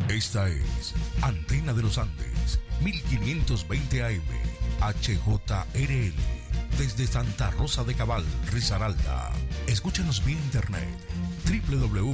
Esta es Antena de los Andes, 1520 AM, HJRL, desde Santa Rosa de Cabal, Risaralda. Escúchanos vía internet,